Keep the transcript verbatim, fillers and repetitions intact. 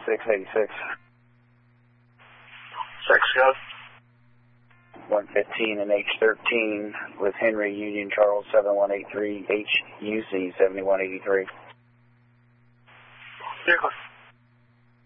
six eighty-six. six, go. one fifteen and H thirteen with Henry Union Charles seven one eight three H U C seventy-one eighty-three. Vehicle.